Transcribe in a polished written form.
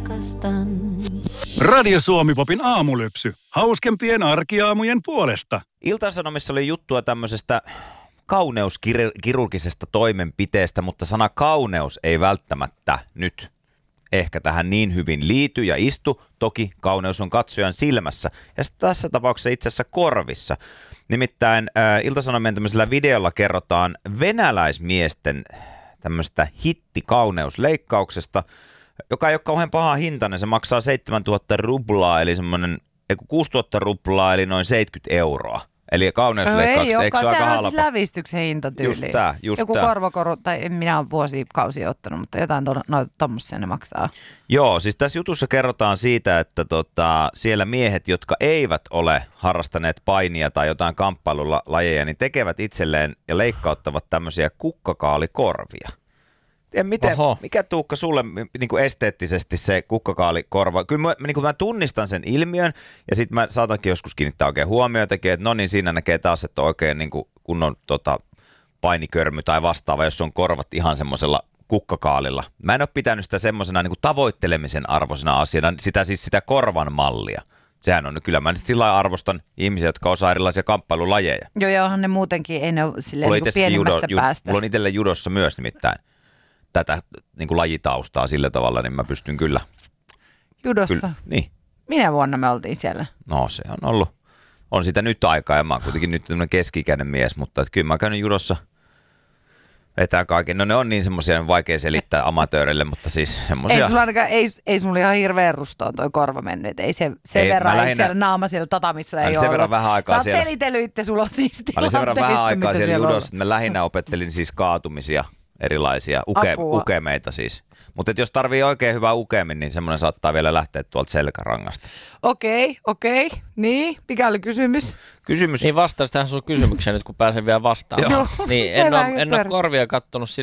rakastan. Radio Suomi-popin aamulypsy. Hauskempien arkiaamujen puolesta. Ilta-Sanomissa oli juttua tämmöisestä kauneuskirurgisesta toimenpiteestä, mutta sana kauneus ei välttämättä nyt ehkä tähän niin hyvin liity ja istu. Toki kauneus on katsojan silmässä ja tässä tapauksessa itse asiassa korvissa. Nimittäin Ilta-Sanomien tämmöisellä videolla kerrotaan venäläismiesten tämmöistä hittikauneusleikkauksesta, joka ei ole kauhean paha hintainen. Se maksaa 7000 rublaa, eli semmoinen 6000 rublaa, eli noin 70 euroa. Eli kauneusleikkauksesta, eikö se ole aika halpa? Sehän on siis lävistyksen hintatyyli. Just joku tää. korvakoru, tai en minä ole vuosikausia ottanut, mutta jotain tommosia ne maksaa. Joo, siis tässä jutussa kerrotaan siitä, että siellä miehet, jotka eivät ole harrastaneet painia tai jotain kamppailulajeja, niin tekevät itselleen ja leikkauttavat tämmöisiä kukkakaalikorvia. Ja mikä Tuukka sulle niin kuin esteettisesti se kukkakaalikorva? Kyllä mä tunnistan sen ilmiön ja sitten mä saatankin joskus kiinnittää oikein huomioitakin, että no niin siinä näkee taas, että oikein niin kuin kunnon painikörmy tai vastaava, jos on korvat ihan semmoisella kukkakaalilla. Mä en ole pitänyt sitä semmoisena niin kuin tavoittelemisen arvoisena asiana, sitä korvan mallia. Sehän on, kyllä mä nyt sillä lailla arvostan ihmisiä, jotka osaa erilaisia kamppailulajeja. Joo, ja onhan ne muutenkin, ei ne ole silleen niin pienimmästä päästä. Mulla on itselle judossa myös nimittäin tätä niin kuin lajitaustaa sillä tavalla, niin mä pystyn kyllä. Judossa? Kyllä, niin. Minä vuonna me oltiin siellä? No se on sitä nyt aikaa ja mä oon kuitenkin nyt tämmöinen keski-ikäinen mies, mutta kyllä mä oon käynyt judossa vetää kaiken. No ne on niin semmoisia vaikea selittää amatöörille, mutta siis semmoisia. Ei sulla ainakaan, ei sulla ihan hirveän rustoon toi korva mennyt, ei sen verran, lähinnä, siellä naama siellä tatamissa ei ole. Sen verran vähän aikaa siellä. Sä oot selitellyt itse, sulla on siis tilanteista. Mä olin sen verran vähän aikaa siellä judossa, että mä lähinnä opettelin siis kaatumisia. Erilaisia ukemeita siis. Mutta jos tarvii oikein hyvää ukemin, niin semmoinen saattaa vielä lähteä tuolta selkärangasta. Okei. Niin, mikä oli kysymys? Niin vastaus tähän sun kysymykseen nyt, kun pääsen vielä vastaamaan. Niin, en ole korvia kattonut